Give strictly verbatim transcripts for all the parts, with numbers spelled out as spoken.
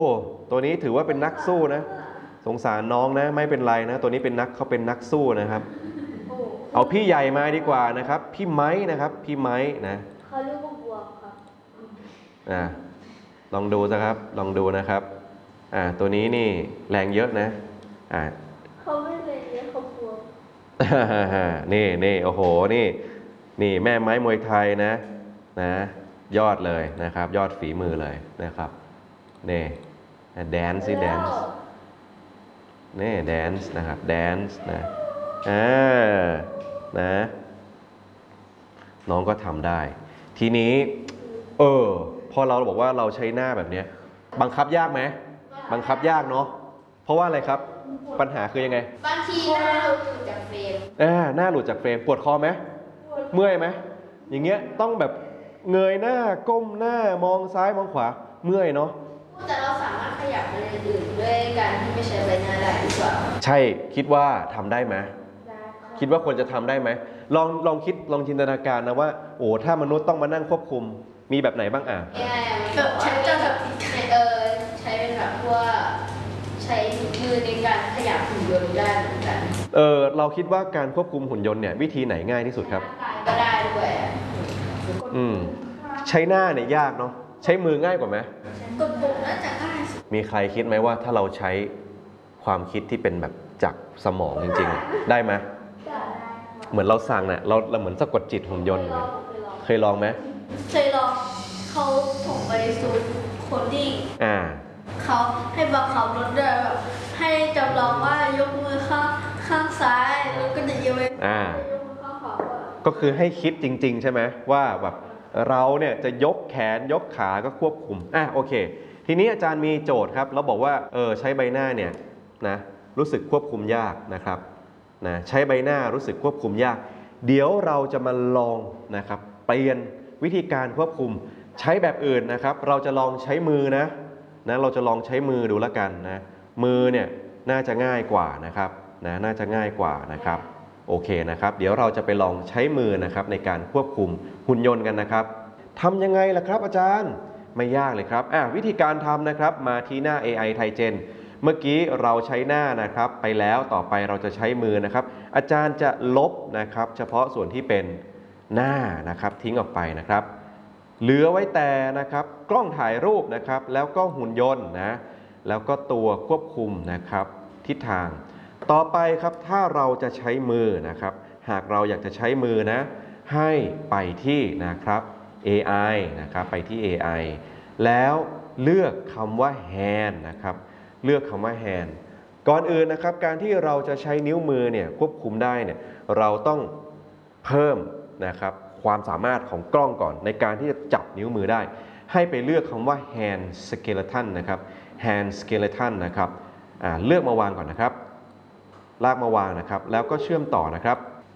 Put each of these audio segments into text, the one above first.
โอ้ตัวนี้ถือว่าเป็นนักสู้นะสงสารน้องนะไม่เป็นไรนะตัวนี้เป็นนักเขาเป็นนักสู้นะครับเอาพี่ใหญ่มาดีกว่านะครับพี่ไม้นะครับพี่ไม้นะเขาเรียกว่าบวกครับอ่าลองดูนะครับลองดูนะครับอ่าตัวนี้นี่แรงเยอะนะอ่าเขาไม่เลยเรียกเขาบวกนี่นี่โอ้โหนี่นี่แม่ไม้มวยไทยนะนะยอดเลยนะครับยอดฝีมือเลยนะครับนี่แดนซ์สิแดนซ์นี่แดนซ์นะครับแดนซ์นะอ่านะน้องก็ทำได้ทีนี้เออพอเราบอกว่าเราใช้หน้าแบบนี้บังคับยากไหมบังคับยากเนาะเพราะว่าอะไรครับปัญหาคือยังไงบางทีหน้าเราหลุดจากเฟรมอ่าหน้าหลุดจากเฟรมปวดคอไหมเมื่อยไหมอย่างเงี้ยต้องแบบเงยหน้าก้มหน้ามองซ้ายมองขวาเมื่อยเนาะแต่เราสามารถขยับไปอื่นด้วยการที่ไม่ใช้ใบหน้าได้หรือเปล่าใช่คิดว่าทำได้ไหมคิดว่าควรจะทำได้ไหมลองลองคิดลองจินตนาการนะว่าโอ้ถ้ามนุษย์ต้องมานั่งควบคุมมีแบบไหนบ้างอ่ะเอไอแบบใช้จะแบบเออใช้เป็นแบบว่าใช้มือในการขยับหุ่นยนต์ได้เหมือนกันเออเราคิดว่าการควบคุมหุ่นยนต์เนี่ยวิธีไหนง่ายที่สุดครับก็ได้ด้วยอืมใช้หน้าเนี่ยยากเนาะใช้มือง่ายกว่าไหมกดปุ่มน่าจะง่ายสุดมีใครคิดไหมว่าถ้าเราใช้ความคิดที่เป็นแบบจากสมองจริงๆได้ไหมเหมือนเราสั่งเนี่ยเราเราเหมือนสะกดจิตหุ่นยนต์เคยลองไหมเคยลองเขาส่งไปสู่โคดดิ้งอ่าเขาให้บังคับรถด้วยแบบให้จำลองว่ายกมือข้างข้างซ้ายแล้วก็จะยกมืออ่าข้างขวาก็คือให้คิดจริงๆใช่ไหมว่าแบบเราเนี่ยจะยกแขนยกขาก็ควบคุมอ่ะโอเคทีนี้อาจารย์มีโจทย์ครับเราบอกว่าเออใช้ใบหน้าเนี่ยนะรู้สึกควบคุมยากนะครับนะใช้ใบหน้ารู้สึกควบคุมยากเดี๋ยวเราจะมาลองนะครับเปลี่ยนวิธีการควบคุมใช้แบบอื่นนะครับเราจะลองใช้มือนะนะเราจะลองใช้มือดูแล้วกันนะมือเนี่ยน่าจะง่ายกว่านะครับนะน่าจะง่ายกว่านะครับโอเคนะครับเดี๋ยวเราจะไปลองใช้มือนะครับในการควบคุมหุ่นยนต์กันนะครับทำยังไงล่ะครับอาจารย์ไม่ยากเลยครับอ่ะวิธีการทำนะครับมาที่หน้า เอ ไอ Tigen เมื่อกี้เราใช้หน้านะครับไปแล้วต่อไปเราจะใช้มือนะครับอาจารย์จะลบนะครับเฉพาะส่วนที่เป็นหน้านะครับทิ้งออกไปนะครับเหลือไว้แต่นะครับกล้องถ่ายรูปนะครับแล้วก็หุ่นยนต์นะแล้วก็ตัวควบคุมนะครับทิศทางต่อไปครับถ้าเราจะใช้มือนะครับหากเราอยากจะใช้มือนะให้ไปที่นะครับ เอ ไอ นะครับไปที่ เอ ไอ แล้วเลือกคำว่า hand นะครับเลือกคำว่า hand ก่อนอื่นนะครับการที่เราจะใช้นิ้วมือเนี่ยควบคุมได้เนี่ยเราต้องเพิ่มนะครับความสามารถของกล้องก่อนในการที่จะจับนิ้วมือได้ให้ไปเลือกคำว่า hand skeleton นะครับ hand skeleton นะครับเลือกมาวางก่อนนะครับลากมาวางนะครับแล้วก็เชื่อมต่อนะครับ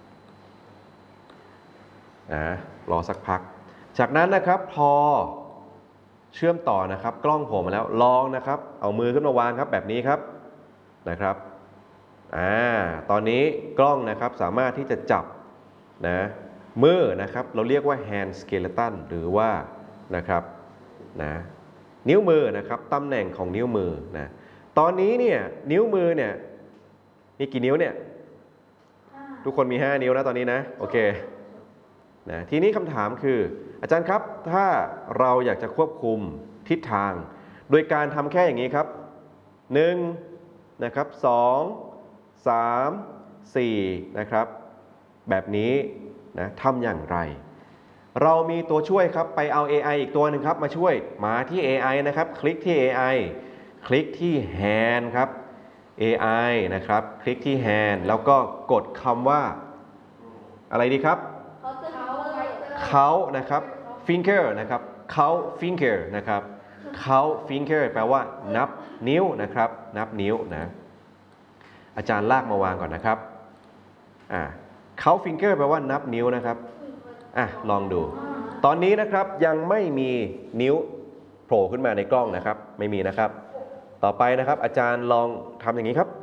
อ่ารอสักพักจากนั้นนะครับพอเชื่อมต่อนะครับกล้องโผล่มาแล้วลองนะครับเอามือขึ้นมาวางครับแบบนี้ครับนะครับอ่าตอนนี้กล้องนะครับสามารถที่จะจับนะมือนะครับเราเรียกว่า hand skeleton หรือว่านะครับนะนิ้วมือนะครับตำแหน่งของนิ้วมือนะตอนนี้เนี่ยนิ้วมือเนี่ยมีกี่นิ้วเนี่ยทุกคนมีห้านิ้วนะตอนนี้นะโอเคนะทีนี้คำถามคืออาจารย์ครับถ้าเราอยากจะควบคุมทิศทางโดยการทำแค่อย่างนี้ครับหนึ่งนะครับสองสามสี่นะครับแบบนี้นะทำอย่างไรเรามีตัวช่วยครับไปเอา เอ ไอ อีกตัวหนึ่งครับมาช่วยมาที่ เอ ไอ นะครับคลิกที่ เอ ไอ คลิกที่ hand ครับ เอ ไอ นะครับคลิกที่ hand แล้วก็กดคำว่าอะไรดีครับเขานะครับ finger นะครับเขา finger นะครับเขา finger แปลว่านับนิ้วนะครับนับนิ้วนะอาจารย์ลากมาวางก่อนนะครับอ่าเขา finger แปลว่านับนิ้วนะครับอ่ะลองดูตอนนี้นะครับยังไม่มีนิ้วโผล่ขึ้นมาในกล้องนะครับไม่มีนะครับต่อไปนะครับอาจารย์ลองทำอย่างนี้ครับ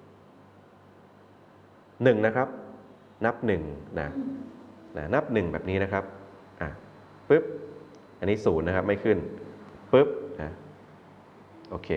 หนึ่งนะครับนับหนึ่งนะนะนับหนึ่งแบบนี้นะครับอ่ะปึ๊บอันนี้ศูนย์นะครับไม่ขึ้นปึ๊บนะโอเค